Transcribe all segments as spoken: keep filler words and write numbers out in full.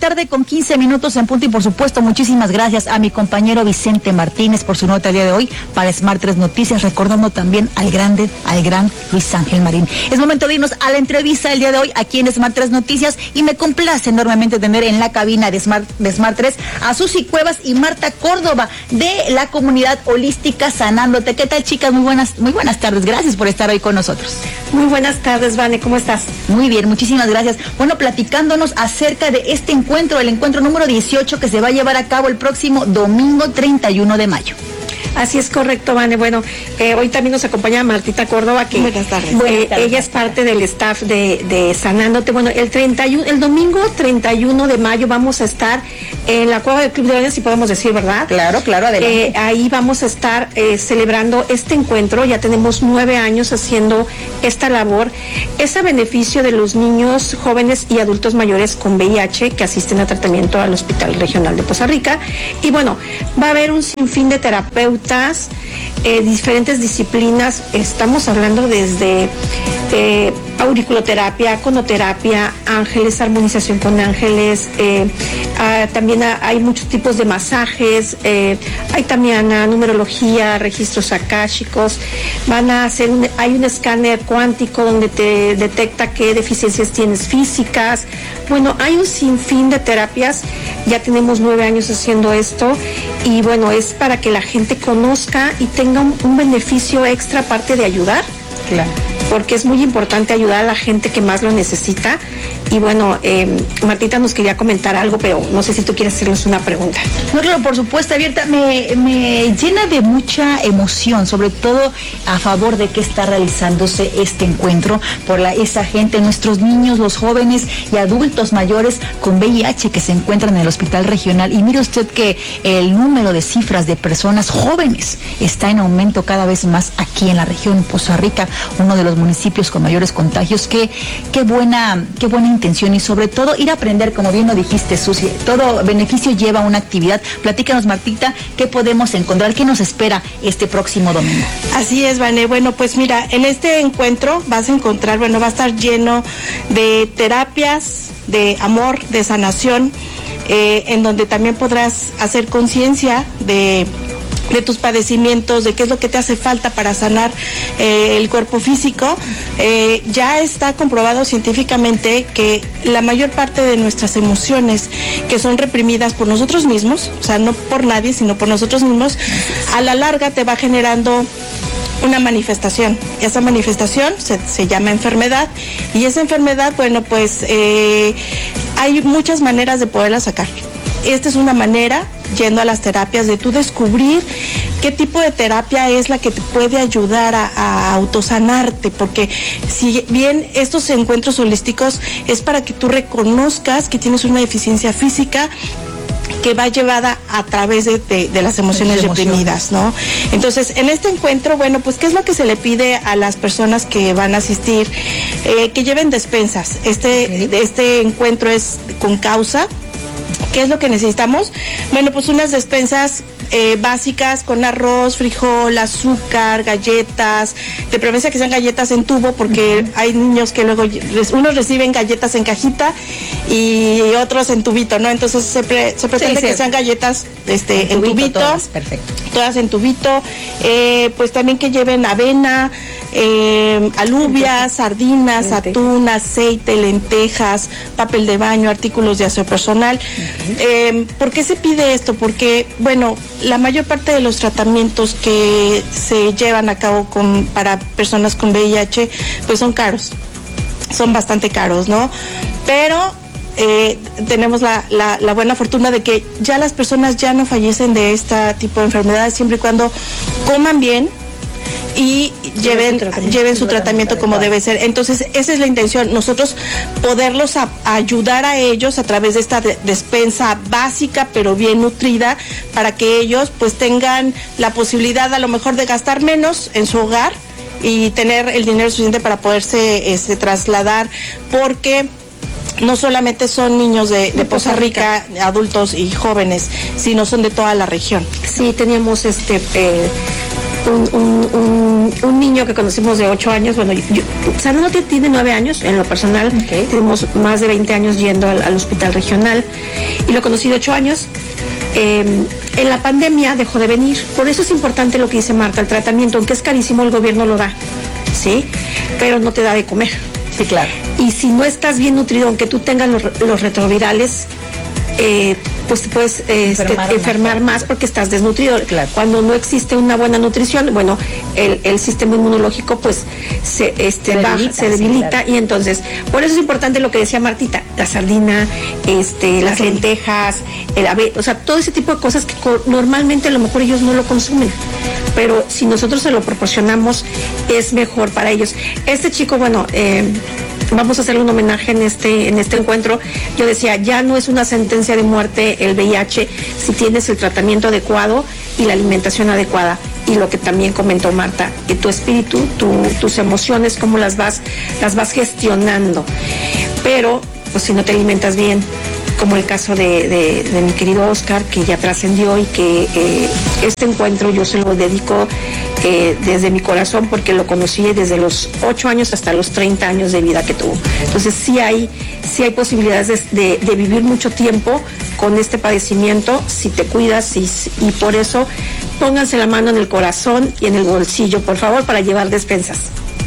tarde con quince minutos en punto y por supuesto muchísimas gracias a mi compañero Vicente Martínez por su nota el día de hoy para Smart tres Noticias, recordando también al grande, al gran Luis Ángel Marín. Es momento de irnos a la entrevista el día de hoy aquí en Smart tres Noticias y me complace enormemente tener en la cabina de Smart, de Smart tres a Susi Cuevas y Marta Córdoba de la comunidad holística Sanándote. ¿Qué tal, chicas? Muy buenas, muy buenas tardes. Gracias por estar hoy con nosotros. Muy buenas tardes, Vane. ¿Cómo estás? Muy bien, muchísimas gracias. Bueno, platicándonos acerca de este encuentro, el encuentro número dieciocho que se va a llevar a cabo el próximo domingo treinta y uno de mayo. Así es correcto, Vane. Bueno, eh, hoy también nos acompaña Martita Córdoba, que Buenas tardes. Eh, Buenas tardes. Ella es parte del staff de, de Sanándote. Bueno, el treinta y uno, el domingo treinta y uno de mayo vamos a estar en la Cueva del Club de Leones, si podemos decir, ¿verdad? Claro, claro, adelante. Eh, ahí vamos a estar eh, celebrando este encuentro. Ya tenemos nueve años haciendo esta labor. Es a beneficio de los niños, jóvenes y adultos mayores con V I H que asisten a tratamiento al Hospital Regional de Poza Rica. Y bueno, va a haber un sinfín de terapeutas, eh, diferentes disciplinas. Estamos hablando desde eh, auriculoterapia, conoterapia, ángeles, armonización con ángeles, eh, ah, también ah, hay muchos tipos de masajes, eh, hay también ah, numerología, registros akáshicos, van a hacer un, hay un escáner cuántico donde te detecta qué deficiencias tienes físicas. Bueno, hay un sinfín de terapias. Ya tenemos nueve años haciendo esto y bueno, es para que la gente conozca y tenga un, un beneficio extra aparte de ayudar. Claro. Porque es muy importante ayudar a la gente que más lo necesita. Y bueno, eh, Martita nos quería comentar algo, pero no sé si tú quieres hacernos una pregunta. No, claro, por supuesto, abierta. Me, me llena de mucha emoción, sobre todo a favor de que está realizándose este encuentro por la, esa gente, nuestros niños, los jóvenes y adultos mayores con V I H que se encuentran en el Hospital Regional. Y mire usted que el número de cifras de personas jóvenes está en aumento cada vez más aquí en la región Poza Rica, uno de los municipios con mayores contagios. Qué, qué buena, qué buena intención y sobre todo ir a aprender, como bien lo dijiste, Susi. Todo beneficio lleva una actividad. Platícanos, Martita, ¿qué podemos encontrar? ¿Qué nos espera este próximo domingo? Así es, Vane. Bueno, pues mira, en este encuentro vas a encontrar, bueno, va a estar lleno de terapias, de amor, de sanación, eh, en donde también podrás hacer conciencia de de tus padecimientos, de qué es lo que te hace falta para sanar eh, el cuerpo físico. Eh, ya está comprobado científicamente que la mayor parte de nuestras emociones que son reprimidas por nosotros mismos, o sea, no por nadie, sino por nosotros mismos, a la larga te va generando una manifestación. Esa manifestación se, se llama enfermedad y esa enfermedad, bueno, pues eh, hay muchas maneras de poderla sacar. Esta es una manera, yendo a las terapias, de tú descubrir qué tipo de terapia es la que te puede ayudar a, a autosanarte, porque si bien estos encuentros holísticos es para que tú reconozcas que tienes una deficiencia física que va llevada a través de, de, de las emociones reprimidas, ¿no? Entonces, en este encuentro, bueno, pues, ¿qué es lo que se le pide a las personas que van a asistir? Eh, que lleven despensas. Este, okay. este encuentro es con causa. ¿Qué es lo que necesitamos? Bueno, pues unas despensas eh, básicas con arroz, frijol, azúcar, galletas, de preferencia que sean galletas en tubo, porque uh-huh. hay niños que luego, unos reciben galletas en cajita y otros en tubito, ¿no? Entonces se, pre, se pretende sí, sí. que sean galletas este, en, en tubito, tubito todas, perfecto. todas en tubito, eh, pues también que lleven avena, eh, alubias, sardinas, atún, aceite, lentejas, papel de baño, artículos de aseo personal. Uh-huh. eh, ¿Por qué se pide esto? Porque, bueno, la mayor parte de los tratamientos que se llevan a cabo con, para personas con V I H, pues son caros, son bastante caros, ¿no? Pero eh, tenemos la, la, la buena fortuna de que ya las personas ya no fallecen de este tipo de enfermedades siempre y cuando coman bien y lleven, lleven su tratamiento como debe ser. Entonces, esa es la intención, nosotros poderlos a, a ayudar a ellos a través de esta de, despensa básica, pero bien nutrida, para que ellos pues tengan la posibilidad a lo mejor de gastar menos en su hogar y tener el dinero suficiente para poderse este, trasladar, porque no solamente son niños de, de Poza Rica, adultos y jóvenes, sino son de toda la región. Sí, teníamos este... Eh... un, un, un, un niño que conocimos de ocho años, bueno, yo, Sanándote tiene nueve años, en lo personal, okay. Tenemos más de veinte años yendo al, al hospital regional, y lo conocí de ocho años. Eh, en la pandemia dejó de venir, por eso es importante lo que dice Marta, el tratamiento, aunque es carísimo, el gobierno lo da, ¿sí? Pero no te da de comer. Sí, claro. Y si no estás bien nutrido, aunque tú tengas los, los retrovirales, eh, pues te puedes eh, enfermar, este, enfermar más porque estás desnutrido. Claro. Cuando no existe una buena nutrición, bueno, el, el sistema inmunológico pues se, este, se baja, debilita, se debilita, sí, claro. Y entonces, por eso es importante lo que decía Martita, la sardina, este, las sí. lentejas, el ave, o sea, todo ese tipo de cosas que normalmente a lo mejor ellos no lo consumen, pero si nosotros se lo proporcionamos es mejor para ellos. Este chico, bueno, eh, vamos a hacerle un homenaje en este en este encuentro. Yo decía, ya no es una sentencia de muerte el V I H si tienes el tratamiento adecuado y la alimentación adecuada. Y lo que también comentó Marta, que tu espíritu, tu, tus emociones, cómo las vas, las vas gestionando. Pero, pues si no te alimentas bien, como el caso de, de, de mi querido Oscar, que ya trascendió y que eh, este encuentro yo se lo dedico eh, desde mi corazón porque lo conocí desde los ocho años hasta los treinta años de vida que tuvo. Entonces sí hay, sí hay posibilidades de, de, de vivir mucho tiempo con este padecimiento si te cuidas y, y por eso pónganse la mano en el corazón y en el bolsillo, por favor, para llevar despensas.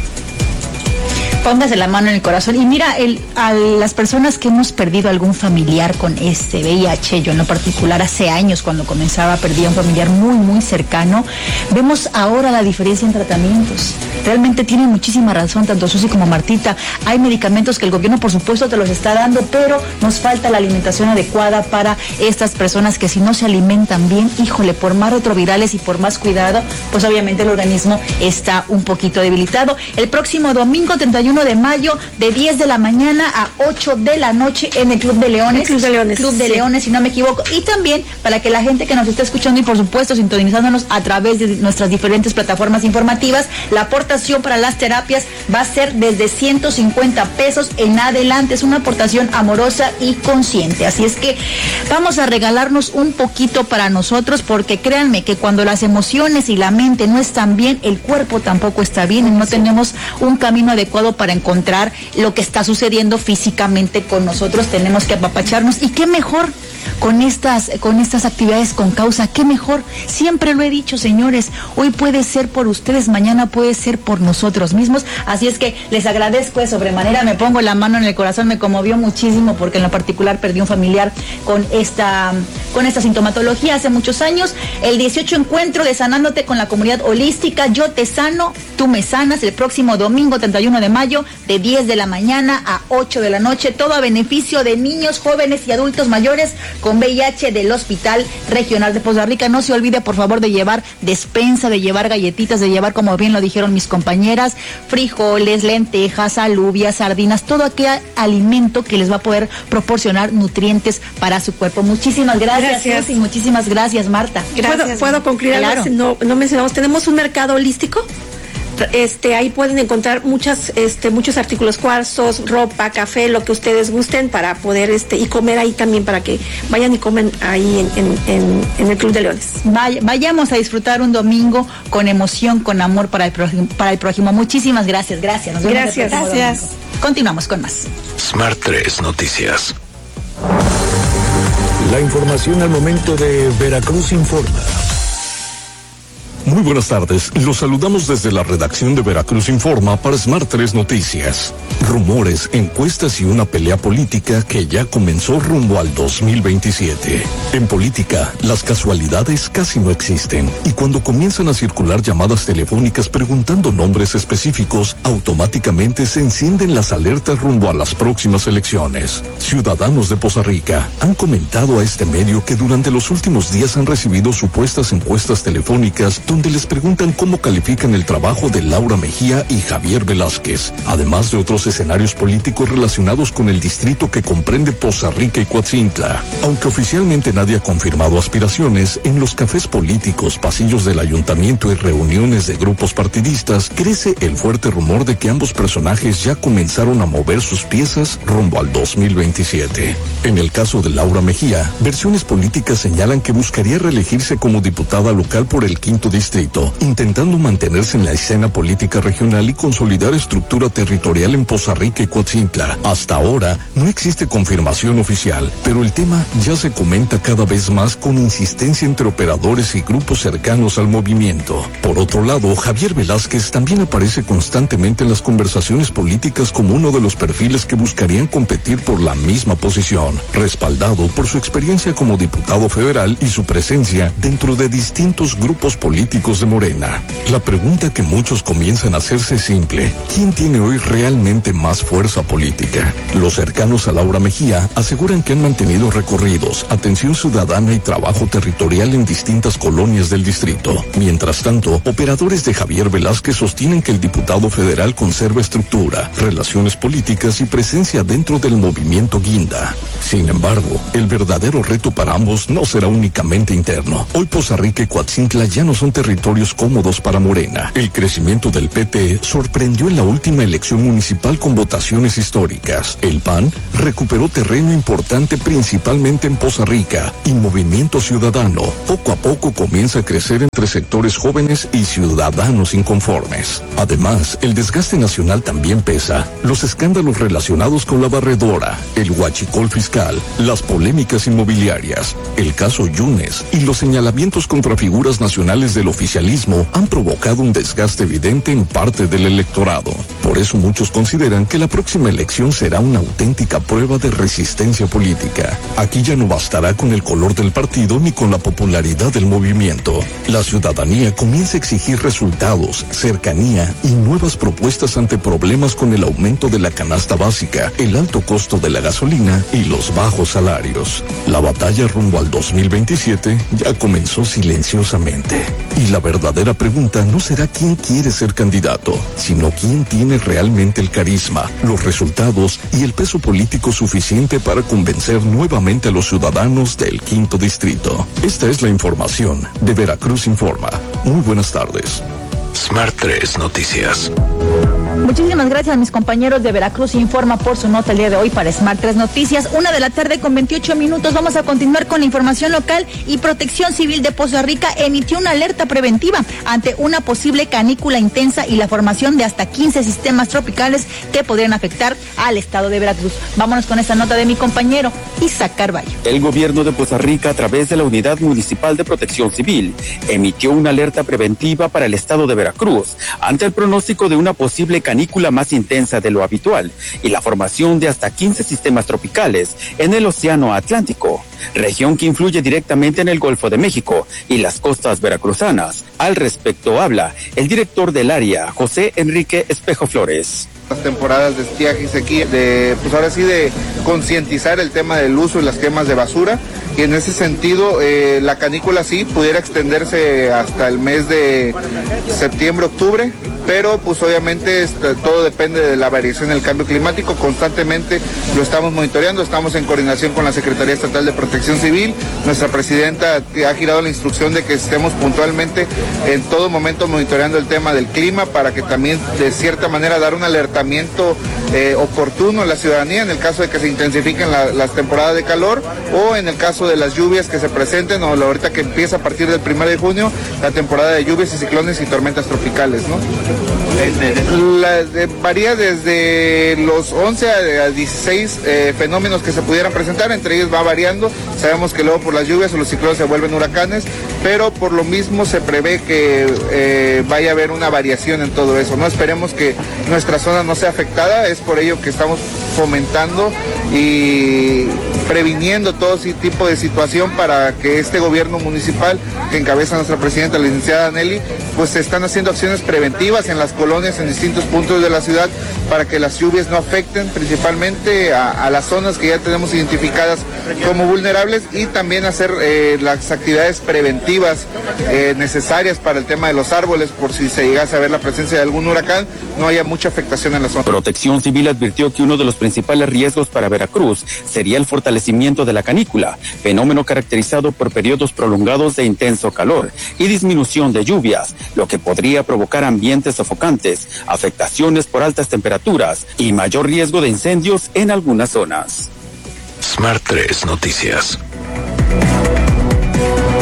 Póngase la mano en el corazón. Y mira, el, a las personas que hemos perdido algún familiar con este V I H, yo en lo particular hace años cuando comenzaba perdí a un familiar muy, muy cercano, vemos ahora la diferencia en tratamientos. Realmente tiene muchísima razón, tanto Susi como Martita. Hay medicamentos que el gobierno, por supuesto, te los está dando, pero nos falta la alimentación adecuada para estas personas que si no se alimentan bien, híjole, por más retrovirales y por más cuidado, pues obviamente el organismo está un poquito debilitado. El próximo domingo, treinta y uno de mayo, de diez de la mañana a ocho de la noche en el Club de Leones. El Club de Leones. Club de sí. Leones, si no me equivoco. Y también para que la gente que nos está escuchando y por supuesto sintonizándonos a través de nuestras diferentes plataformas informativas, la aportación para las terapias va a ser desde ciento cincuenta pesos en adelante. Es una aportación amorosa y consciente. Así es que vamos a regalarnos un poquito para nosotros, porque créanme que cuando las emociones y la mente no están bien, el cuerpo tampoco está bien y no sí. tenemos un camino adecuado para encontrar lo que está sucediendo físicamente con nosotros. Tenemos que apapacharnos, y qué mejor con estas con estas actividades con causa, qué mejor. Siempre lo he dicho, señores, hoy puede ser por ustedes, mañana puede ser por nosotros mismos. Así es que les agradezco de sobremanera, me pongo la mano en el corazón, me conmovió muchísimo porque en lo particular perdí un familiar con esta con esta sintomatología hace muchos años. El dieciocho encuentro de Sanándote con la comunidad holística, yo te sano, tú me sanas, el próximo domingo treinta y uno de mayo de diez de la mañana a ocho de la noche, todo a beneficio de niños, jóvenes y adultos mayores con V I H del Hospital Regional de Poza Rica. No se olvide, por favor, de llevar despensa, de llevar galletitas, de llevar, como bien lo dijeron mis compañeras, frijoles, lentejas, alubias, sardinas, todo aquel alimento que les va a poder proporcionar nutrientes para su cuerpo. Muchísimas gracias, gracias. Susi, muchísimas gracias, Marta. Gracias. ¿Puedo, ¿puedo concluir? Claro. No, no mencionamos, tenemos un mercado holístico. Este, ahí pueden encontrar muchas, este, muchos artículos, cuarzos, ropa, café, lo que ustedes gusten para poder, este, y comer ahí también, para que vayan y comen ahí en, en, en, en el Club de Leones. Vaya, vayamos a disfrutar un domingo con emoción, con amor para el prójimo, para el prójimo. Muchísimas gracias, gracias. Nos vemos. Gracias, gracias. Continuamos con más. Smart tres Noticias. La información al momento de Veracruz Informa. Muy buenas tardes, los saludamos desde la redacción de Veracruz Informa para Smart tres Noticias. Rumores, encuestas y una pelea política que ya comenzó rumbo al dos mil veintisiete. En política, las casualidades casi no existen, y cuando comienzan a circular llamadas telefónicas preguntando nombres específicos, automáticamente se encienden las alertas rumbo a las próximas elecciones. Ciudadanos de Poza Rica han comentado a este medio que durante los últimos días han recibido supuestas encuestas telefónicas donde les preguntan cómo califican el trabajo de Laura Mejía y Javier Velázquez, además de otros escenarios políticos relacionados con el distrito que comprende Poza Rica y Coatzintla. Aunque oficialmente nadie ha confirmado aspiraciones, en los cafés políticos, pasillos del ayuntamiento y reuniones de grupos partidistas, crece el fuerte rumor de que ambos personajes ya comenzaron a mover sus piezas rumbo al dos mil veintisiete. En el caso de Laura Mejía, versiones políticas señalan que buscaría reelegirse como diputada local por el quinto distrito distrito, intentando mantenerse en la escena política regional y consolidar estructura territorial en Poza Rica y Coatzintla. Hasta ahora no existe confirmación oficial, pero el tema ya se comenta cada vez más con insistencia entre operadores y grupos cercanos al movimiento. Por otro lado, Javier Velázquez también aparece constantemente en las conversaciones políticas como uno de los perfiles que buscarían competir por la misma posición, respaldado por su experiencia como diputado federal y su presencia dentro de distintos grupos políticos de Morena. La pregunta que muchos comienzan a hacerse es simple: ¿quién tiene hoy realmente más fuerza política? Los cercanos a Laura Mejía aseguran que han mantenido recorridos, atención ciudadana y trabajo territorial en distintas colonias del distrito. Mientras tanto, operadores de Javier Velázquez sostienen que el diputado federal conserva estructura, relaciones políticas y presencia dentro del movimiento Guinda. Sin embargo, el verdadero reto para ambos no será únicamente interno. Hoy Poza Rica y Coatzintla ya no son territorios cómodos para Morena. El crecimiento del P T sorprendió en la última elección municipal con votaciones históricas. El P A N recuperó terreno importante principalmente en Poza Rica, y Movimiento Ciudadano poco a poco comienza a crecer entre sectores jóvenes y ciudadanos inconformes. Además, el desgaste nacional también pesa. Los escándalos relacionados con la barredora, el huachicol fiscal, las polémicas inmobiliarias, el caso Yunes y los señalamientos contra figuras nacionales del oficialismo han provocado un desgaste evidente en parte del electorado. Por eso muchos consideran que la próxima elección será una auténtica prueba de resistencia política. Aquí ya no bastará con el color del partido ni con la popularidad del movimiento. La ciudadanía comienza a exigir resultados, cercanía y nuevas propuestas ante problemas con el aumento de la canasta básica, el alto costo de la gasolina y los bajos salarios. La batalla rumbo al dos mil veintisiete ya comenzó silenciosamente. Y la verdadera pregunta no será quién quiere ser candidato, sino quién tiene realmente el carisma, los resultados y el peso político suficiente para convencer nuevamente a los ciudadanos del quinto distrito. Esta es la información de Veracruz Informa. Muy buenas tardes. Smart tres Noticias. Muchísimas gracias a mis compañeros de Veracruz Informa por su nota el día de hoy para Smart tres Noticias. Una de la tarde con veintiocho minutos. Vamos a continuar con la información local y Protección Civil de Poza Rica emitió una alerta preventiva ante una posible canícula intensa y la formación de hasta quince sistemas tropicales que podrían afectar al estado de Veracruz. Vámonos con esta nota de mi compañero Isaac Carballo. El gobierno de Poza Rica, a través de la Unidad Municipal de Protección Civil, emitió una alerta preventiva para el estado de Veracruz ante el pronóstico de una posible canícula más intensa de lo habitual y la formación de hasta quince sistemas tropicales en el Océano Atlántico, región que influye directamente en el Golfo de México y las costas veracruzanas. Al respecto habla el director del área, José Enrique Espejo Flores. Las temporadas de estiaje y sequía, de, pues ahora sí de concientizar el tema del uso y las quemas de basura, y en ese sentido eh, la canícula sí pudiera extenderse hasta el mes de septiembre, octubre, pero pues obviamente este, todo depende de la variación del cambio climático. Constantemente lo estamos monitoreando, estamos en coordinación con la Secretaría Estatal de Protección Civil. Nuestra presidenta ha girado la instrucción de que estemos puntualmente en todo momento monitoreando el tema del clima para que también de cierta manera dar un alertamiento eh, oportuno a la ciudadanía en el caso de que se intensifiquen la, las temporadas de calor o en el caso de las lluvias que se presenten, o la ahorita que empieza a partir del primero de junio la temporada de lluvias y ciclones y tormentas tropicales, ¿no? La, de, varía desde los once a dieciséis eh, fenómenos que se pudieran presentar, entre ellos va variando. Sabemos que luego por las lluvias o los ciclones se vuelven huracanes, pero por lo mismo se prevé que eh, vaya a haber una variación en todo eso, ¿no? Esperemos que nuestra zona no sea afectada, es por ello que estamos fomentando y previniendo todo ese tipo de situación para que este gobierno municipal que encabeza nuestra presidenta, la licenciada Nelly, pues se están haciendo acciones preventivas en las colonias, en distintos puntos de la ciudad, para que las lluvias no afecten principalmente a, a las zonas que ya tenemos identificadas como vulnerables, y también hacer eh, las actividades preventivas eh, necesarias para el tema de los árboles, por si se llegase a ver la presencia de algún huracán, no haya mucha afectación en la zona. Protección Civil advirtió que uno de los principales riesgos para Veracruz sería el fortalecimiento de la canícula, fenómeno caracterizado por periodos prolongados de intenso calor y disminución de lluvias, lo que podría provocar ambientes sofocantes, afectaciones por altas temperaturas y mayor riesgo de incendios en algunas zonas. Smart tres Noticias.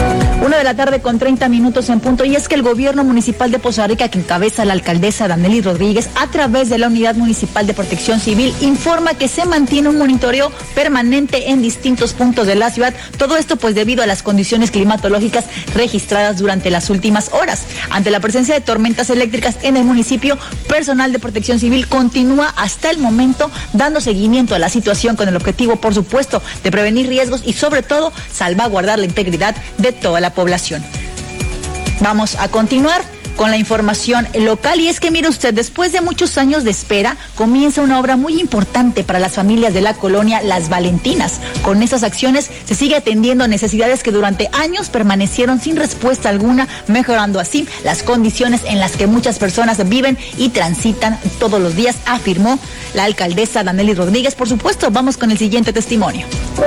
Una de la tarde con treinta minutos en punto, y es que el gobierno municipal de Poza Rica, que encabeza la alcaldesa Danely Rodríguez, a través de la Unidad Municipal de Protección Civil, informa que se mantiene un monitoreo permanente en distintos puntos de la ciudad. Todo esto pues debido a las condiciones climatológicas registradas durante las últimas horas. Ante la presencia de tormentas eléctricas en el municipio, personal de Protección Civil continúa hasta el momento dando seguimiento a la situación con el objetivo, por supuesto, de prevenir riesgos y sobre todo salvaguardar la integridad de toda la población. Vamos a continuar con la información local, y es que mire usted, después de muchos años de espera, comienza una obra muy importante para las familias de la colonia Las Valentinas. Con estas acciones se sigue atendiendo necesidades que durante años permanecieron sin respuesta alguna, mejorando así las condiciones en las que muchas personas viven y transitan todos los días, afirmó la alcaldesa Danely Rodríguez. Por supuesto, vamos con el siguiente testimonio.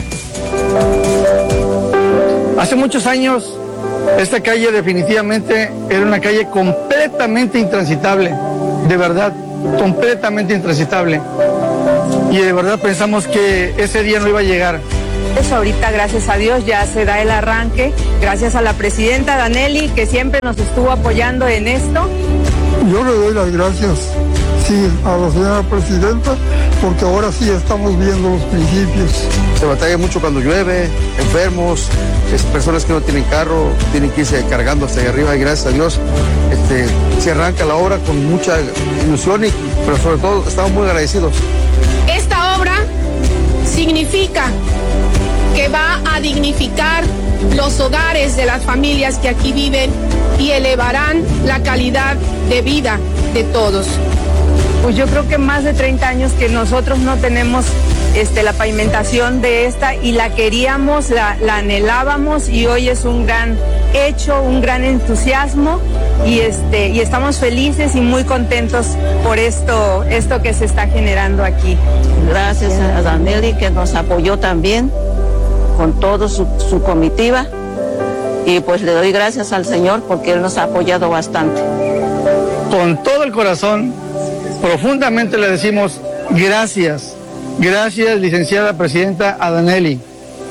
Hace muchos años, esta calle definitivamente era una calle completamente intransitable, de verdad, completamente intransitable. Y de verdad pensamos que ese día no iba a llegar. Eso ahorita, gracias a Dios, ya se da el arranque, gracias a la presidenta Danely, que siempre nos estuvo apoyando en esto. Yo le doy las gracias, sí, a la señora presidenta, porque ahora sí estamos viendo los principios. Se batalla mucho cuando llueve, enfermos, es, personas que no tienen carro, tienen que irse cargando hasta allá arriba, y gracias a Dios este, se arranca la obra con mucha ilusión, y, pero sobre todo estamos muy agradecidos. Esta obra significa que va a dignificar los hogares de las familias que aquí viven y elevarán la calidad de vida de todos. Pues yo creo que más de treinta años que nosotros no tenemos este, la pavimentación de esta, y la queríamos, la, la anhelábamos, y hoy es un gran hecho, un gran entusiasmo, y, este, y estamos felices y muy contentos por esto, esto que se está generando aquí. Gracias a Danely, que nos apoyó también con toda su, su comitiva, y pues le doy gracias al Señor porque Él nos ha apoyado bastante. Con todo el corazón, profundamente le decimos gracias, gracias licenciada presidenta Danely.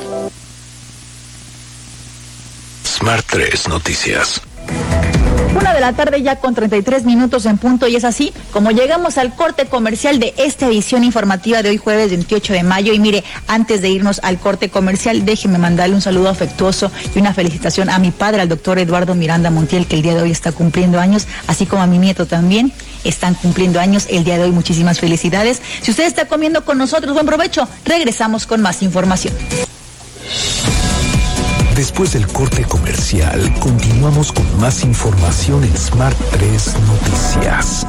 Smart tres Noticias. Una de la tarde ya con treinta y tres minutos en punto, y es así como llegamos al corte comercial de esta edición informativa de hoy jueves veintiocho de mayo. Y mire, antes de irnos al corte comercial, déjeme mandarle un saludo afectuoso y una felicitación a mi padre, al doctor Eduardo Miranda Montiel, que el día de hoy está cumpliendo años, así como a mi nieto también están cumpliendo años el día de hoy. Muchísimas felicidades. Si usted está comiendo con nosotros, buen provecho. Regresamos con más información. Después del corte comercial, continuamos con más información en Smart tres Noticias.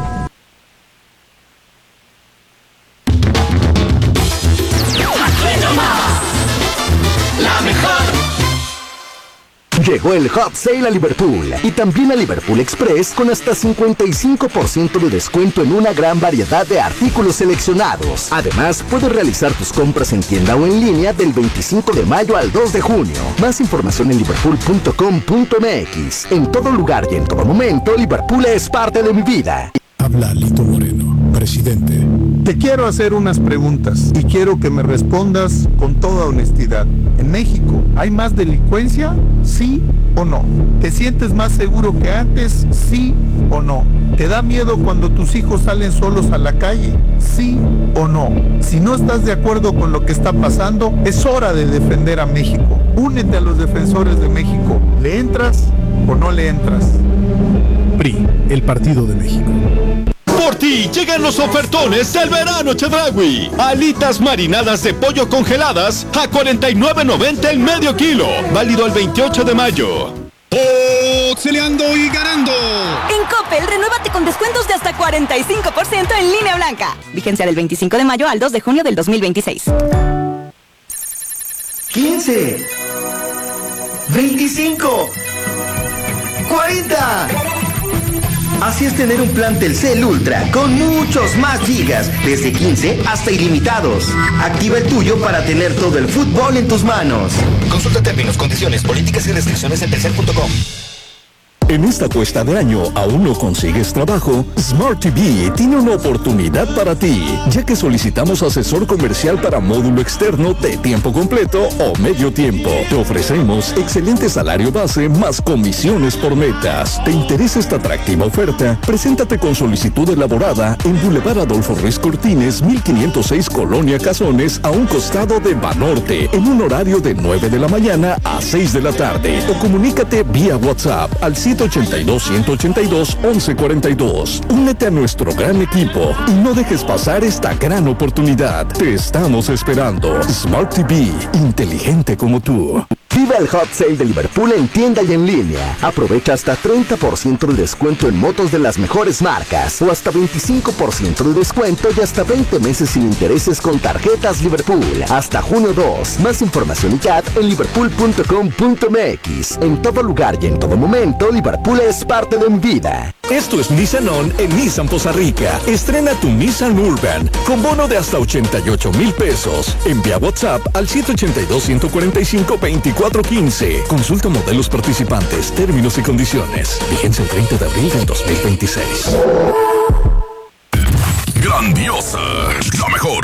La mejor. Llegó el Hot Sale a Liverpool y también a Liverpool Express con hasta cincuenta y cinco por ciento de descuento en una gran variedad de artículos seleccionados. Además, puedes realizar tus compras en tienda o en línea del veinticinco de mayo al dos de junio. Más información en liverpool punto com punto m x. En todo lugar y en todo momento, Liverpool es parte de mi vida. Habla Lito Moreno, presidente. Te quiero hacer unas preguntas y quiero que me respondas con toda honestidad. ¿En México hay más delincuencia? ¿Sí o no? ¿Te sientes más seguro que antes? ¿Sí o no? ¿Te da miedo cuando tus hijos salen solos a la calle? ¿Sí o no? Si no estás de acuerdo con lo que está pasando, es hora de defender a México. Únete a los defensores de México. ¿Le entras o no le entras? P R I, el Partido de México. Por ti llegan los ofertones del verano Chedraui. Alitas marinadas de pollo congeladas a cuarenta y nueve noventa el medio kilo. Válido el veintiocho de mayo. Boxeleando y ganando. En Coppel, renuévate con descuentos de hasta cuarenta y cinco por ciento en línea blanca. Vigencia del veinticinco de mayo al dos de junio del dos mil veintiséis. quince. veinticinco. cuarenta. Así es tener un plan Telcel Ultra con muchos más gigas, desde quince hasta ilimitados. Activa el tuyo para tener todo el fútbol en tus manos. Consulta términos, condiciones, políticas y restricciones en telcel punto com. En esta cuesta de año, ¿aún no consigues trabajo? Smart T V tiene una oportunidad para ti, ya que solicitamos asesor comercial para módulo externo de tiempo completo o medio tiempo. Te ofrecemos excelente salario base más comisiones por metas. ¿Te interesa esta atractiva oferta? Preséntate con solicitud elaborada en Boulevard Adolfo Ruiz Cortines, mil quinientos seis, Colonia Cazones, a un costado de Banorte, en un horario de nueve de la mañana a seis de la tarde. O comunícate vía WhatsApp al siete ochenta y dos, ciento ochenta y dos, once cuarenta y dos. Únete a nuestro gran equipo y no dejes pasar esta gran oportunidad. Te estamos esperando. Smart T V, inteligente como tú. Viva el Hot Sale de Liverpool en tienda y en línea. Aprovecha hasta treinta por ciento de descuento en motos de las mejores marcas o hasta veinticinco por ciento de descuento y hasta veinte meses sin intereses con tarjetas Liverpool. Hasta junio dos. Más información y chat en liverpool punto com punto m x. En todo lugar y en todo momento, Liverpool es parte de mi vida. Esto es Nissan On en Nissan Poza Rica. Estrena tu Nissan Urban con bono de hasta ochenta y ocho mil pesos. Envía WhatsApp al siete ochenta y dos, ciento cuarenta y cinco, veinticuatro quince. Consulta modelos participantes, términos y condiciones. Vigencia el treinta de abril del dos mil veintiséis. Grandiosa, la mejor.